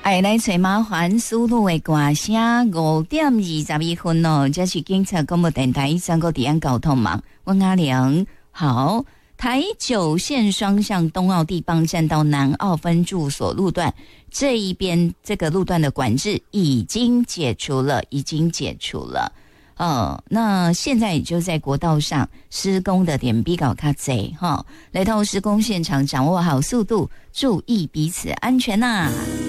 哎，来找麻烦输入的歌声5:21哦，这是警察广播电台3个地安交通网，我阿良好。台9线双向东澳地磅站到南澳分驻所路段这一边，这个路段的管制已经解除了。那现在也就在国道上施工的点比较较多哈，来到施工现场，掌握好速度，注意彼此安全呐。